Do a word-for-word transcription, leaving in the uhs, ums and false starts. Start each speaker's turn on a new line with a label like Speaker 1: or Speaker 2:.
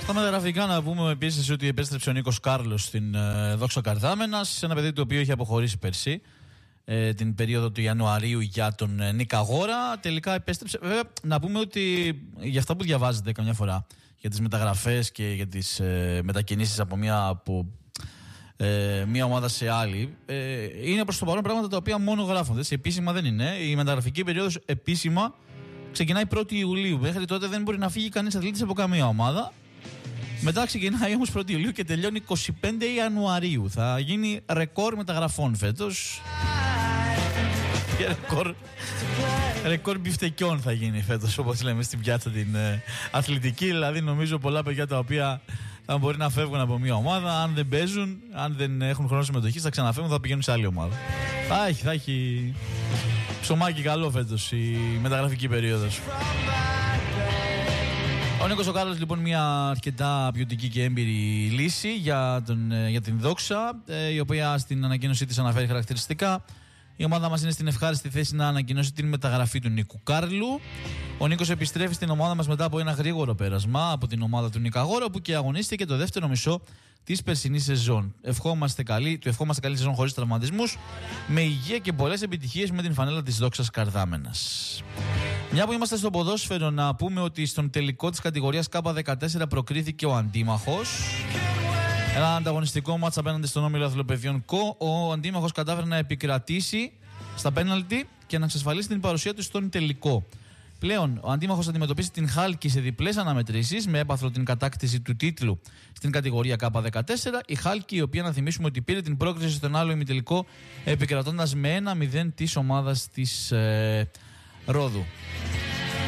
Speaker 1: Στα μεταγραφικά να πούμε επίσης ότι επέστρεψε ο Νίκος Κάρλος στην ε, Δόξα Καρδάμενας, ένα παιδί το οποίο είχε αποχωρήσει πέρσι ε, την περίοδο του Ιανουαρίου για τον ε, Νικαγόρα. Τελικά επέστρεψε. Βέβαια, να πούμε ότι για αυτά που διαβάζετε καμιά φορά, για τις μεταγραφές και για τις ε, μετακινήσεις από μια, από, ε, μια ομάδα σε άλλη, ε, είναι προς το παρόν πράγματα τα οποία μόνο γράφονται. Έτσι, επίσημα δεν είναι. Η μεταγραφική περίοδος επίσημα ξεκινάει πρώτη Ιουλίου. Μέχρι τότε δεν μπορεί να φύγει κανείς αθλήτης από καμία ομάδα. Μετά ξεκινάει όμως πρώτη Ιουλίου και τελειώνει είκοσι πέντε Ιανουαρίου. Θα γίνει ρεκόρ μεταγραφών φέτος. Και ρεκόρ, ρεκόρ μπιφτεκιών θα γίνει φέτος, όπως λέμε στην πιάτσα την ε, αθλητική. Δηλαδή νομίζω πολλά παιδιά τα οποία θα μπορεί να φεύγουν από μια ομάδα. Αν δεν παίζουν, αν δεν έχουν χρόνο συμμετοχής, θα ξαναφεύγουν, θα πηγαίνουν σε άλλη ομάδα. Θα έχει, θα έχει ψωμάκι καλό φέτος η μεταγραφική περίοδος. Ο Νίκος ο Κάρλος, λοιπόν, μια αρκετά ποιοτική και έμπειρη λύση για, τον, για την Δόξα, ε, η οποία στην ανακοίνωσή της αναφέρει χαρακτηριστικά. Η ομάδα μας είναι στην ευχάριστη θέση να ανακοινώσει την μεταγραφή του Νίκου Κάρλου. Ο Νίκος επιστρέφει στην ομάδα μας μετά από ένα γρήγορο πέρασμα από την ομάδα του Νικαγόρα, όπου και αγωνίστηκε το δεύτερο μισό της περσινής σεζόν. Ευχόμαστε καλή, του ευχόμαστε καλή σεζόν χωρίς τραυματισμούς, με υγεία και πολλές επιτυχίες με την φανέλα της Δόξας Καρδάμενας. Μια που είμαστε στο ποδόσφαιρο, να πούμε ότι στον τελικό της κατηγορίας Κ δεκατέσσερα προκρίθηκε ο Αντίμαχος. Ένα ανταγωνιστικό μάτς απέναντι στον Όμιλο Αθλοπαιδιών Κο. Ο Αντίμαχος κατάφερε να επικρατήσει στα πέναλτι και να εξασφαλίσει την παρουσία του στον τελικό. Πλέον, ο Αντίμαχος αντιμετωπίσει την Χάλκη σε διπλές αναμετρήσεις, με έπαθρο την κατάκτηση του τίτλου στην κατηγορία Κ δεκατέσσερα. Η Χάλκη, η οποία να θυμίσουμε ότι πήρε την πρόκριση στον άλλο ημιτελικό, επικρατώντας με ένα μηδέν της ομάδας της ε, Ρόδου.